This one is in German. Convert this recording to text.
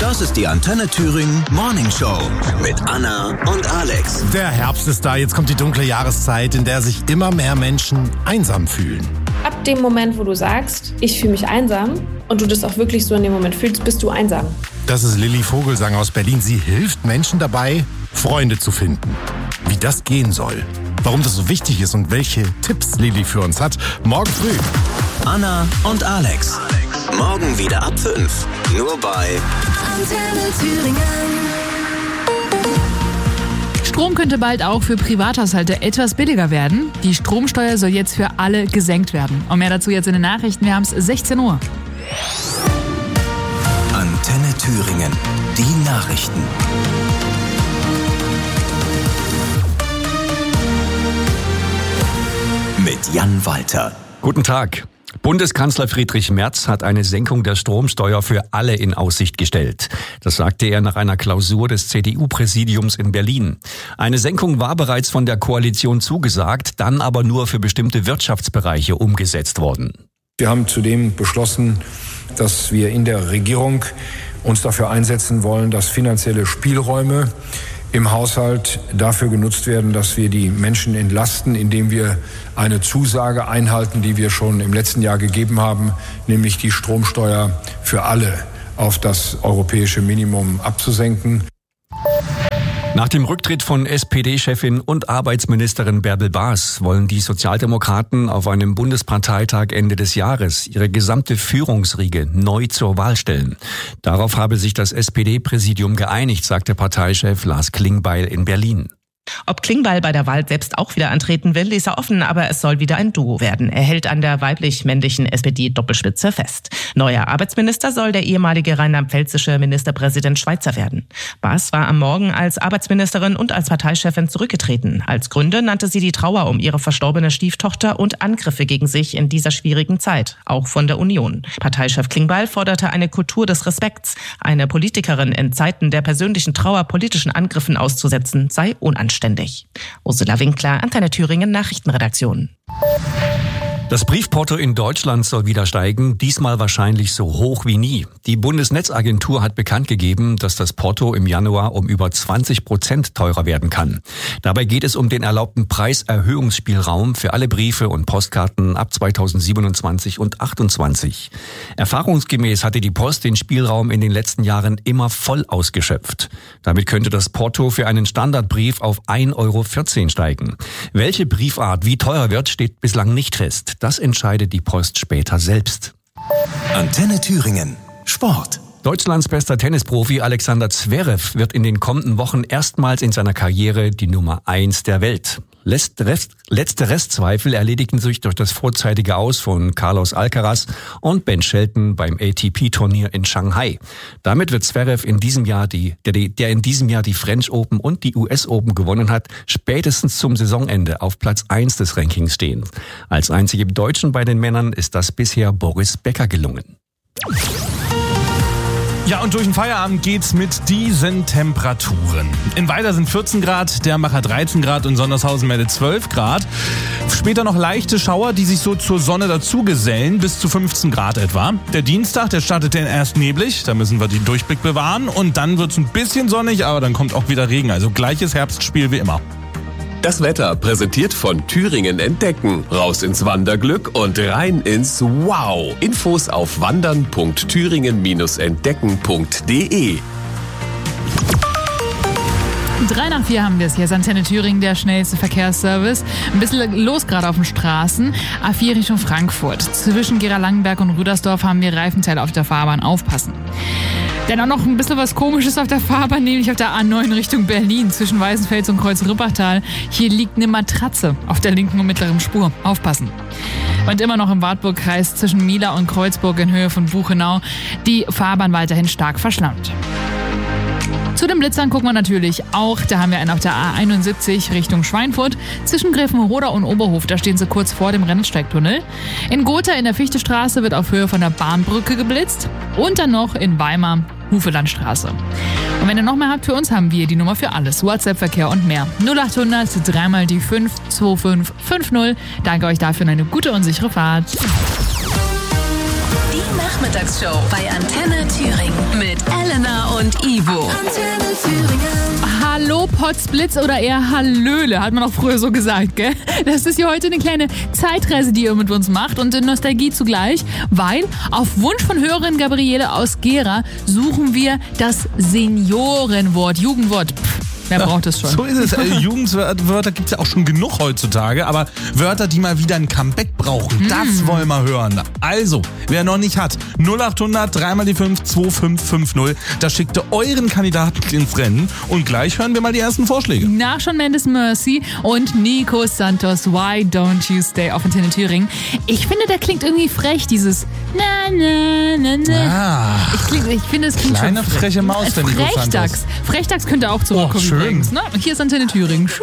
Das ist die Antenne Thüringen Morning Show mit Anna und Alex. Der Herbst ist da, jetzt kommt die dunkle Jahreszeit, in der sich immer mehr Menschen einsam fühlen. Ab dem Moment, wo du sagst, ich fühle mich einsam und du das auch wirklich so in dem Moment fühlst, bist du einsam. Das ist Lilly Vogelsang aus Berlin. Sie hilft Menschen dabei, Freunde zu finden. Wie das gehen soll, warum das so wichtig ist und welche Tipps Lilly für uns hat, morgen früh. Anna und Alex. Morgen wieder ab 5. Nur bei Antenne Thüringen. Strom könnte bald auch für Privathaushalte etwas billiger werden. Die Stromsteuer soll jetzt für alle gesenkt werden. Und mehr dazu jetzt in den Nachrichten. Wir haben es 16 Uhr. Antenne Thüringen. Die Nachrichten. Mit Jan Walter. Guten Tag. Bundeskanzler Friedrich Merz hat eine Senkung der Stromsteuer für alle in Aussicht gestellt. Das sagte er nach einer Klausur des CDU-Präsidiums in Berlin. Eine Senkung war bereits von der Koalition zugesagt, dann aber nur für bestimmte Wirtschaftsbereiche umgesetzt worden. Wir haben zudem beschlossen, dass wir in der Regierung uns dafür einsetzen wollen, dass finanzielle Spielräume im Haushalt dafür genutzt werden, dass wir die Menschen entlasten, indem wir eine Zusage einhalten, die wir schon im letzten Jahr gegeben haben, nämlich die Stromsteuer für alle auf das europäische Minimum abzusenken. Nach dem Rücktritt von SPD-Chefin und Arbeitsministerin Bärbel Baas wollen die Sozialdemokraten auf einem Bundesparteitag Ende des Jahres ihre gesamte Führungsriege neu zur Wahl stellen. Darauf habe sich das SPD-Präsidium geeinigt, sagte Parteichef Lars Klingbeil in Berlin. Ob Klingbeil bei der Wahl selbst auch wieder antreten will, ließ er offen, aber es soll wieder ein Duo werden. Er hält an der weiblich-männlichen SPD-Doppelspitze fest. Neuer Arbeitsminister soll der ehemalige rheinland-pfälzische Ministerpräsident Schweizer werden. Baas war am Morgen als Arbeitsministerin und als Parteichefin zurückgetreten. Als Gründe nannte sie die Trauer um ihre verstorbene Stieftochter und Angriffe gegen sich in dieser schwierigen Zeit, auch von der Union. Parteichef Klingbeil forderte eine Kultur des Respekts. Eine Politikerin in Zeiten der persönlichen Trauer politischen Angriffen auszusetzen, sei unanständig. Ursula Winkler, Antenne Thüringen, Nachrichtenredaktion. Das Briefporto in Deutschland soll wieder steigen, diesmal wahrscheinlich so hoch wie nie. Die Bundesnetzagentur hat bekannt gegeben, dass das Porto im Januar um über 20% teurer werden kann. Dabei geht es um den erlaubten Preiserhöhungsspielraum für alle Briefe und Postkarten ab 2027 und 2028. Erfahrungsgemäß hatte die Post den Spielraum in den letzten Jahren immer voll ausgeschöpft. Damit könnte das Porto für einen Standardbrief auf 1,14 Euro steigen. Welche Briefart wie teuer wird, steht bislang nicht fest. Das entscheidet die Post später selbst. Antenne Thüringen. Sport. Deutschlands bester Tennisprofi Alexander Zverev wird in den kommenden Wochen erstmals in seiner Karriere die Nummer 1 der Welt. Letzte Restzweifel erledigten sich durch das vorzeitige Aus von Carlos Alcaraz und Ben Shelton beim ATP-Turnier in Shanghai. Damit wird Zverev in diesem Jahr der in diesem Jahr die French Open und die US Open gewonnen hat, spätestens zum Saisonende auf Platz 1 des Rankings stehen. Als einzigem Deutschen bei den Männern ist das bisher Boris Becker gelungen. Ja, und durch den Feierabend geht's mit diesen Temperaturen. In Weiler sind 14 Grad, Dermacher 13 Grad und Sondershausen meldet 12 Grad. Später noch leichte Schauer, die sich so zur Sonne dazugesellen, bis zu 15 Grad etwa. Der Dienstag, der startet dann erst neblig, da müssen wir den Durchblick bewahren. Und dann wird's ein bisschen sonnig, aber dann kommt auch wieder Regen. Also gleiches Herbstspiel wie immer. Das Wetter präsentiert von Thüringen Entdecken. Raus ins Wanderglück und rein ins Wow. Infos auf wandern.thüringen-entdecken.de. 3 nach 4 haben wir es. Hier ist Antenne Thüringen, der schnellste Verkehrsservice. Ein bisschen los gerade auf den Straßen. A4 Richtung Frankfurt. Zwischen Gera-Langenberg und Rüdersdorf haben wir Reifenteile auf der Fahrbahn. Aufpassen. Dann auch noch ein bisschen was Komisches auf der Fahrbahn, nämlich auf der A9 Richtung Berlin zwischen Weißenfels und Kreuz-Rippachtal. Hier liegt eine Matratze auf der linken und mittleren Spur. Aufpassen. Und immer noch im Wartburgkreis zwischen Mila und Kreuzburg in Höhe von Buchenau. Die Fahrbahn weiterhin stark verschlammt. Zu den Blitzern gucken wir natürlich auch. Da haben wir einen auf der A71 Richtung Schweinfurt. Zwischen Gräfenroda und Oberhof, da stehen sie kurz vor dem Rennsteigtunnel. In Gotha in der Fichtestraße wird auf Höhe von der Bahnbrücke geblitzt. Und dann noch in Weimar, Hufelandstraße. Und wenn ihr noch mehr habt für uns, haben wir die Nummer für alles. WhatsApp-Verkehr und mehr. 0800 3 mal die 5 2550. Danke euch dafür und eine gute und sichere Fahrt. Die Nachmittagsshow bei Antenne Thüringen mit Elena und Ivo. Antenne Thüringen. Hallo Potzblitz oder eher Hallöle, hat man auch früher so gesagt, gell? Das ist hier heute eine kleine Zeitreise, die ihr mit uns macht und Nostalgie zugleich, weil auf Wunsch von Hörerin Gabriele aus Gera suchen wir das Seniorenwort, Jugendwort. Wer braucht es schon? So ist es. Jugendwörter gibt es ja auch schon genug heutzutage, aber Wörter, die mal wieder ein Comeback brauchen, das wollen wir hören. Also, wer noch nicht hat, 0800 3x5 2550, da schickt ihr euren Kandidaten ins Rennen und gleich hören wir mal die ersten Vorschläge. Nach Shawn Mendes Mercy und Nico Santos Why Don't You Stay auf Antenne Thüringen. Ich finde, der klingt irgendwie frech, dieses na na na na. Ich finde, es klingt kleine schon frech. Freche Maus, wenn Nico Santos. Frechdachs könnte auch zurückkommen. Oh, schön. Übrigens, ne? Hier ist Antenne Thüringen.